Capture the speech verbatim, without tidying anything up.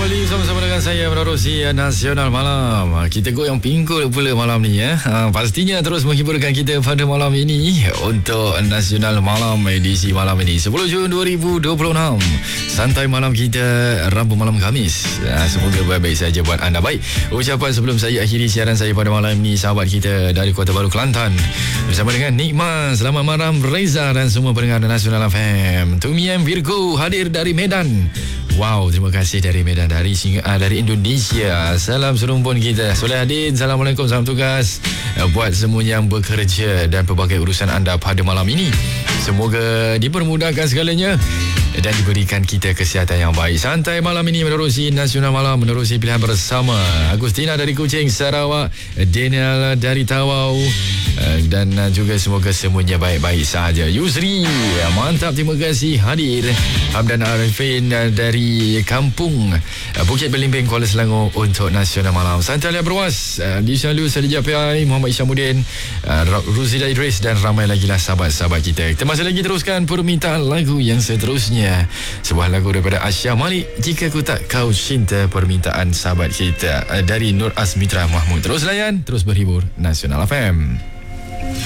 kembali bersama-sama dengan saya menerusi Nasional Malam. Kita goyang pinggul pula malam ni ya. Ha, pastinya terus menghiburkan kita pada malam ini untuk Nasional Malam edisi malam ini sepuluh Jun dua ribu dua puluh enam. Santai malam kita Rabu malam Khamis. Ha, semoga baik-baik saja buat anda. Baik, ucapan sebelum saya akhiri siaran saya pada malam ini, sahabat kita dari Kota Baru Kelantan bersama dengan Nikmat, selamat malam Reza dan semua pendengar Nasional F M. Tumiem Virgo hadir dari Medan. Wow, terima kasih dari Medan, dari uh, dari Indonesia. Salam serumpun kita. Solehadin, Assalamualaikum, salam tugas uh, buat semua yang bekerja dan pelbagai urusan anda pada malam ini. Semoga dipermudahkan segalanya dan diberikan kita kesihatan yang baik. Santai malam ini menerusi Nasional Malam, menerusi pilihan bersama Agustina dari Kuching, Sarawak, Daniel dari Tawau, dan juga semoga semuanya baik-baik sahaja. Yusri, mantap, terima kasih hadir. Hamdan Arifin dari Kampung Bukit Belimbing, Kuala Selangor untuk Nasional Malam. Santai lihat berwas di Selalu Sadija P I, Muhammad Isyamuddin, Ruzida Idris dan ramai lagi lah sahabat-sahabat kita. Kita masih lagi teruskan permintaan lagu yang seterusnya. Sebuah lagu daripada Asya Malik, Jika Ku Tak Kau Cinta, permintaan sahabat kita dari Nur Asmitra Mahmud. Terus layan, terus berhibur Nasional F M.